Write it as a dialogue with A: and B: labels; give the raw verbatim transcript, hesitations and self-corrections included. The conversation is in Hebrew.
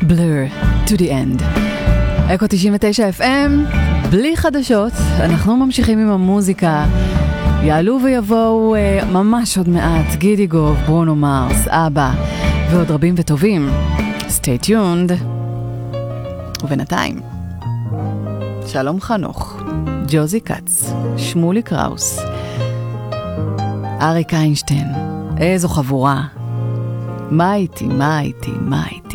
A: Blur to the end. אקו תשעים ותשע אף אם, בלי חדשות, אנחנו ממשיכים עם המוזיקה. יעלו ויבואו uh, ממש עוד מעט, גידי גוב, ברונו מרס, אבא, ועוד רבים וטובים. Stay tuned. ובינתיים, שלום חנוך, ג'וזי קץ, שמולי קראוס, אריק איינשטיין, איזו חבורה. מה איתי, מה איתי, מה איתי.